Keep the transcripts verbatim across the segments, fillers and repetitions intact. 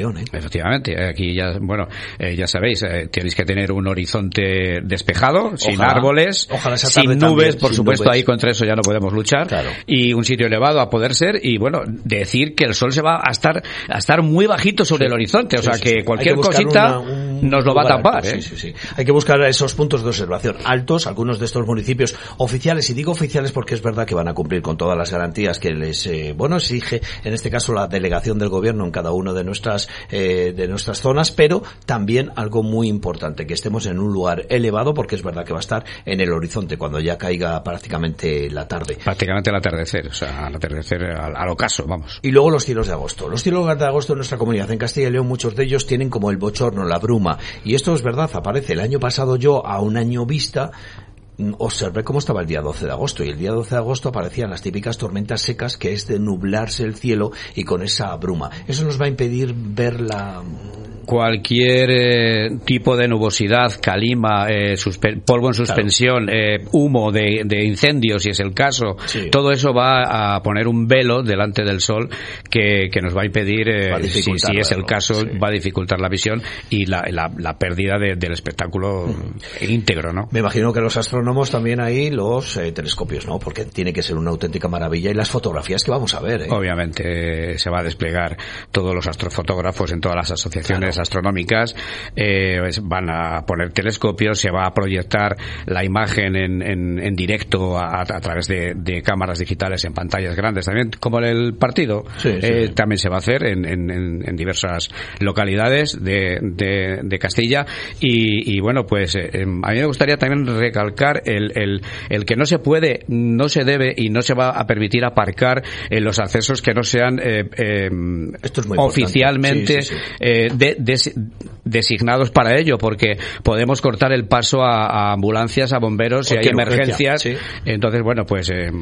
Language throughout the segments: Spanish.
León, ¿eh? Efectivamente, aquí ya, bueno, eh, ya sabéis, eh, tenéis que tener un horizonte despejado, ojalá, sin árboles, ojalá sin nubes, también, por sin supuesto, nubes. Ahí contra eso ya no podemos luchar, claro. Y un sitio elevado a poder ser, y bueno, decir que el sol se va a estar a estar muy bajito sobre sí. el horizonte, o sí, sea sí, que sí. cualquier que cosita una, un nos lo va a tapar, alto, ¿eh? Sí, sí, sí. Hay que buscar esos puntos de observación altos, algunos de estos municipios oficiales, y digo oficiales porque es verdad que van a cumplir con todas las garantías que les, eh, bueno, exige, en este caso, la delegación del gobierno en cada una de nuestras, eh, de nuestras zonas, pero también algo muy importante, que estemos en un lugar elevado, porque es verdad que va a estar en el horizonte cuando ya caiga prácticamente la tarde. Prácticamente al atardecer, o sea, al atardecer, al, al ocaso, vamos. Y luego los cielos de agosto. Los cielos de agosto en nuestra comunidad, en Castilla y León, muchos de ellos tienen como el bochorno, la bruma, y esto es verdad, aparece. El año pasado yo, a un año vista, observé cómo estaba el día doce de agosto, y el día doce de agosto aparecían las típicas tormentas secas, que es de nublarse el cielo y con esa bruma. Eso nos va a impedir ver la... Cualquier eh, tipo de nubosidad, calima, eh, suspe- polvo en suspensión, claro. eh, humo de, de incendios, si es el caso, sí. todo eso va a poner un velo delante del sol que, que nos va a impedir, eh, a si, si es el caso, sí. va a dificultar la visión y la, la, la pérdida de, del espectáculo mm. íntegro, ¿no? Me imagino que los astrónomos también ahí, los eh, telescopios, ¿no? Porque tiene que ser una auténtica maravilla, y las fotografías que vamos a ver, ¿eh? Obviamente eh, se va a desplegar todos los astrofotógrafos en todas las asociaciones claro. astronómicas, eh, van a poner telescopios, se va a proyectar la imagen en, en, en directo a, a través de, de cámaras digitales en pantallas grandes también, como en el partido, sí, sí, eh, sí. también se va a hacer en, en, en diversas localidades de, de, de Castilla, y, y bueno, pues eh, a mí me gustaría también recalcar el, el, el que no se puede, no se debe y no se va a permitir aparcar en los accesos que no sean eh, eh, Esto es muy oficialmente sí, sí, sí. Eh, de, de designados para ello, porque podemos cortar el paso a, a ambulancias, a bomberos, si hay emergencias, sí. entonces bueno, pues eh,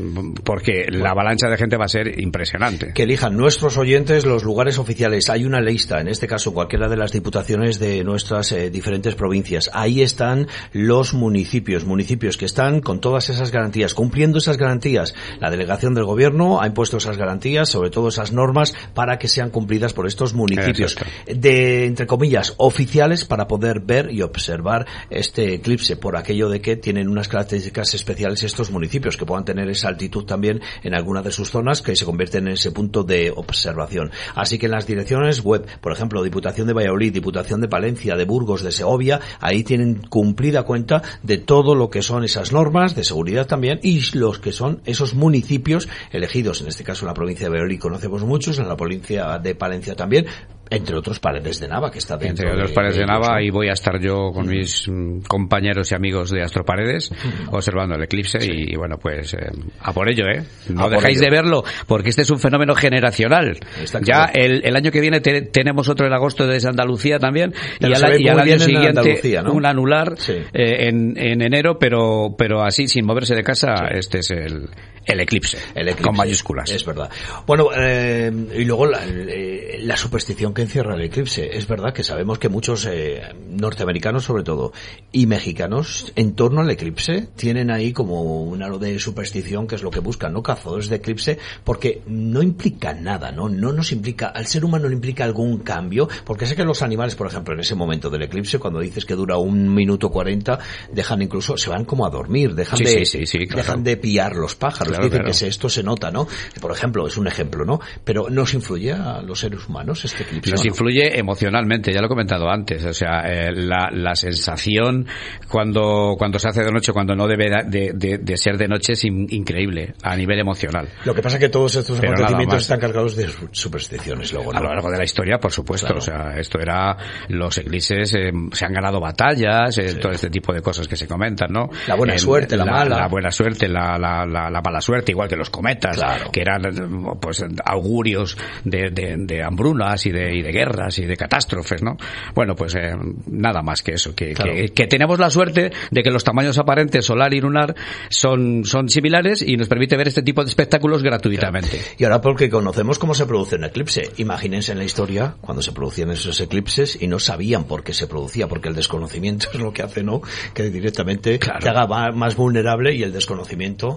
porque bueno. la avalancha de gente va a ser impresionante. Que elijan nuestros oyentes los lugares oficiales. Hay una lista, en este caso cualquiera de las diputaciones de nuestras eh, diferentes provincias. Ahí están los municipios, municipios que están con todas esas garantías, cumpliendo esas garantías. La delegación del gobierno ha impuesto esas garantías, sobre todo esas normas, para que sean cumplidas por estos municipios. De, entre comillas, oficiales, para poder ver y observar este eclipse, por aquello de que tienen unas características especiales estos municipios, que puedan tener esa altitud también en alguna de sus zonas, que se convierten en ese punto de observación. Así que en las direcciones web, por ejemplo, Diputación de Valladolid, Diputación de Palencia, de Burgos, de Segovia, ahí tienen cumplida cuenta de todo lo que son esas normas de seguridad también, y los que son esos municipios elegidos. En este caso, en la provincia de Valladolid conocemos muchos, en la provincia de Palencia también, entre otros Paredes de Nava, que está dentro. Entre otros Paredes de, de Nava, ahí voy a estar yo con uh-huh. mis compañeros y amigos de Astroparedes, uh-huh. observando el eclipse, sí. y bueno, pues eh, a por ello, ¿eh? No dejáis de verlo, porque este es un fenómeno generacional. Está ya claro. el, el año que viene te, tenemos otro en agosto de Andalucía también, pero y al, y al año siguiente ¿no? un anular sí. eh, en, en enero, pero pero así, sin moverse de casa, sí. este es el, el, eclipse, el eclipse, con mayúsculas. Es verdad. Bueno, eh, y luego la, la superstición que encierra el eclipse. Es verdad que sabemos que muchos eh, norteamericanos, sobre todo, y mexicanos, en torno al eclipse, tienen ahí como un halo de superstición, que es lo que buscan, ¿no? Cazadores de eclipse, porque no implica nada, ¿no? No nos implica, al ser humano le implica algún cambio, porque sé que los animales, por ejemplo, en ese momento del eclipse, cuando dices que dura un minuto cuarenta, dejan incluso, se van como a dormir, dejan sí, de, sí, sí, sí, claro. dejan de pillar los pájaros, claro, dicen claro. que se, esto se nota, ¿no? Por ejemplo, es un ejemplo, ¿no? Pero ¿nos influye a los seres humanos este eclipse? Nos influye emocionalmente, ya lo he comentado antes, o sea, eh, la, la sensación cuando cuando se hace de noche, cuando no debe de, de, de ser de noche, es in, increíble a nivel emocional. Lo que pasa es que todos estos Pero acontecimientos están cargados de supersticiones luego, ¿no? A lo largo de la historia, por supuesto, claro. o sea, esto era, los eclipses eh, se han ganado batallas, eh, sí. todo este tipo de cosas que se comentan, ¿no? La buena eh, suerte, la, la mala. La buena suerte, la, la, la, la mala suerte, igual que los cometas, claro. que eran pues augurios de, de, de hambrunas y de, y de guerras y de catástrofes, ¿no? Bueno, pues eh, nada más que eso, que, claro. que, que tenemos la suerte de que los tamaños aparentes solar y lunar son, son similares y nos permite ver este tipo de espectáculos gratuitamente. Claro. Y ahora, porque conocemos cómo se produce un eclipse, imagínense en la historia cuando se producían esos eclipses y no sabían por qué se producía, porque el desconocimiento es lo que hace, ¿no? Que directamente claro. te haga más vulnerable, y el desconocimiento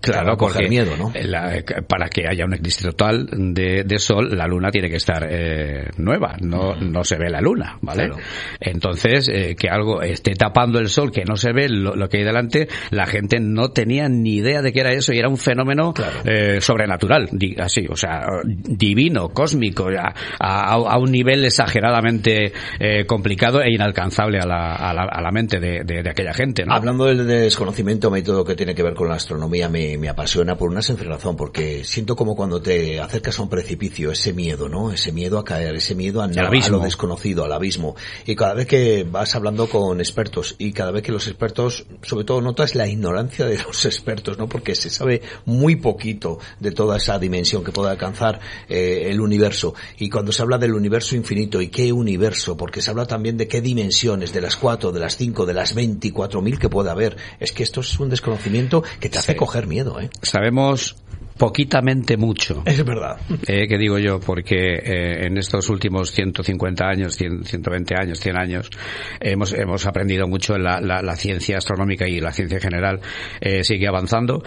Claro, porque miedo, ¿no? La, para que haya un eclipse total de, de sol, la luna tiene que estar eh, nueva, no, no se ve la luna, ¿vale? Claro. Entonces, eh, que algo esté tapando el sol, que no se ve lo, lo que hay delante, la gente no tenía ni idea de qué era eso y era un fenómeno claro. eh, sobrenatural, di, así, o sea, divino, cósmico, a, a, a un nivel exageradamente eh, complicado e inalcanzable a la, a la, a la mente de, de, de aquella gente, ¿no? Hablando del desconocimiento, me todo lo que tiene que ver con la astronomía me, me apasiona por una sencilla razón, porque siento como cuando te acercas a un precipicio, ese miedo, ¿no? Ese miedo a caer, ese miedo a, no, a lo desconocido, al abismo. Y cada vez que vas hablando con expertos y cada vez que los expertos, sobre todo notas la ignorancia de los expertos, ¿no? Porque se sabe muy poquito de toda esa dimensión que puede alcanzar eh, el universo. Y cuando se habla del universo infinito, ¿y qué universo? Porque se habla también de qué dimensiones, de las cuatro, de las cinco, de las veinticuatro mil que puede haber. Es que esto es un desconocimiento que te hace sí. coger miedo, ¿eh? Sabemos poquitamente mucho. Es verdad. Eh, que digo yo, porque eh, en estos últimos ciento cincuenta años, cien, ciento veinte años, cien años, hemos hemos aprendido mucho en la, la, la ciencia astronómica y la ciencia en general eh, sigue avanzando,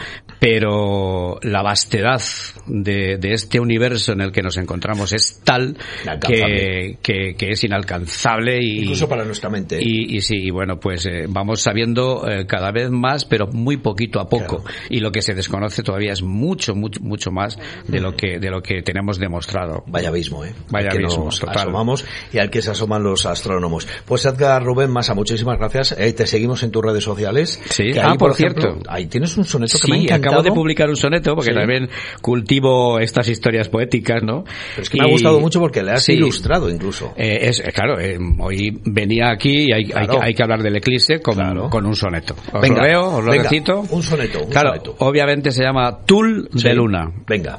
pero la vastedad de, de este universo en el que nos encontramos es tal que, que, que es inalcanzable y incluso para nuestra mente. Y, y sí, y bueno, pues eh, vamos sabiendo eh, cada vez más, pero muy poquito a poco. Claro. Y lo que se desconoce todavía es mucho mucho mucho más de lo que de lo que tenemos demostrado. Vaya abismo, eh. Vaya al abismo, nos total. Asomamos y al que se asoman los astrónomos. Pues Edgar Rubén Masa, muchísimas gracias. Eh, te seguimos en tus redes sociales. Sí. Que ah, ahí, por, por ejemplo, cierto. Ahí tienes un soneto que sí, me ha encantado. acabo de publicar un soneto porque sí. también cultivo estas historias poéticas, ¿no? Pero es que y... me ha gustado mucho porque le has sí. ilustrado incluso. Eh, es claro, eh, hoy venía aquí y hay, claro. hay, que, hay que hablar del eclipse con, claro. con un soneto. Os venga, lo leo, os lo venga, recito. Un soneto, un claro, soneto. Obviamente se llama Tul sí. de Luna. Venga.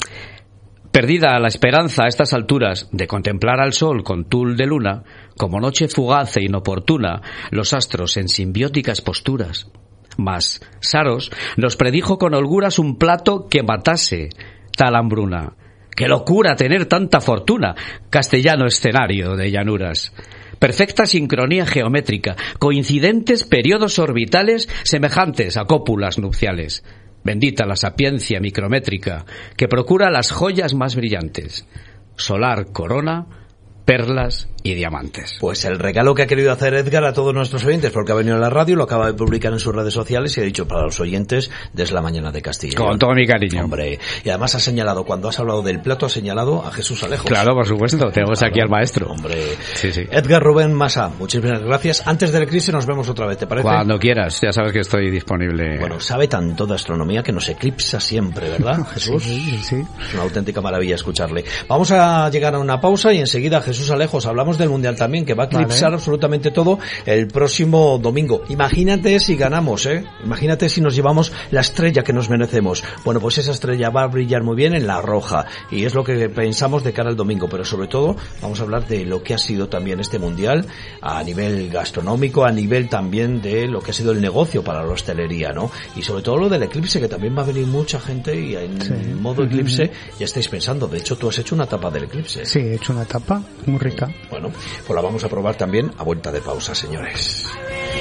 Perdida la esperanza a estas alturas de contemplar al sol con tul de luna, como noche fugaz e inoportuna, los astros en simbióticas posturas. Mas Saros nos predijo con holguras un plato que matase tal hambruna. ¡Qué locura tener tanta fortuna! Castellano escenario de llanuras. Perfecta sincronía geométrica, coincidentes periodos orbitales semejantes a cópulas nupciales. Bendita la sapiencia micrométrica que procura las joyas más brillantes. Solar corona, perlas y diamantes. Pues el regalo que ha querido hacer Edgar a todos nuestros oyentes, porque ha venido a la radio, lo acaba de publicar en sus redes sociales y ha dicho para los oyentes desde la mañana de Castilla. Con todo mi cariño. Hombre, y además ha señalado, cuando has hablado del plato, ha señalado a Jesús Alejos. Claro, por supuesto, tenemos claro, aquí al maestro. Hombre, sí, sí. Edgar Rubén Masa, muchísimas gracias. Antes del eclipse nos vemos otra vez, ¿te parece? Cuando quieras, ya sabes que estoy disponible. Bueno, sabe tanto de astronomía que nos eclipsa siempre, ¿verdad, Jesús? Sí, sí. Es una auténtica maravilla escucharle. Vamos a llegar a una pausa y enseguida, Jesús Alejos, hablamos del Mundial también, que va a eclipsar vale. absolutamente todo el próximo domingo. Imagínate si ganamos, ¿eh? Imagínate si nos llevamos la estrella que nos merecemos. Bueno, pues esa estrella va a brillar muy bien en la roja y es lo que pensamos de cara al domingo, pero sobre todo vamos a hablar de lo que ha sido también este Mundial a nivel gastronómico, a nivel también de lo que ha sido el negocio para la hostelería, ¿no? Y sobre todo lo del eclipse, que también va a venir mucha gente y en sí. modo eclipse uh-huh. ya estáis pensando. De hecho, tú has hecho una tapa del eclipse. Sí, he hecho una tapa muy rica. Bueno, pues la vamos a probar también a vuelta de pausa, señores.